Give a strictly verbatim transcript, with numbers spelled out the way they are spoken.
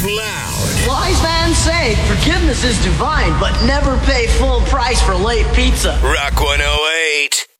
loud. Wise man say forgiveness is divine, but never pay full price for late pizza. Rock one oh eight.